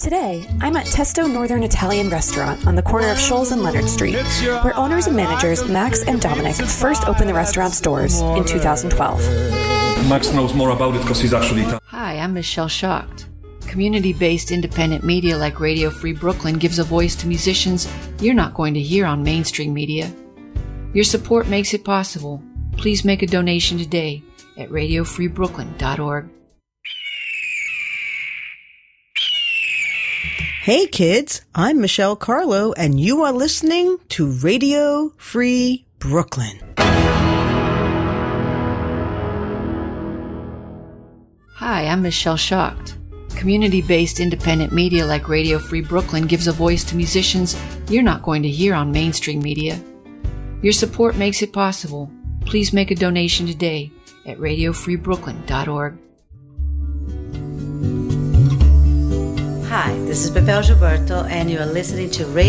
Today, I'm at Testo Northern Italian Restaurant on the corner of Shoals and Leonard Street, where owners and managers Max and Dominic first opened the restaurant's doors in 2012. Max knows more about it because he's actually Italian. Hi, I'm Michelle Schacht. Community-based independent media like Radio Free Brooklyn gives a voice to musicians you're not going to hear on mainstream media. Your support makes it possible. Please make a donation today at radiofreebrooklyn.org. Hey kids, I'm Michelle Carlo, and you are listening to Radio Free Brooklyn. Hi, I'm Michelle Schacht. Community-based independent media like Radio Free Brooklyn gives a voice to musicians you're not going to hear on mainstream media. Your support makes it possible. Please make a donation today at radiofreebrooklyn.org. Hi, this is Pepel Gilberto, and you are listening to Radio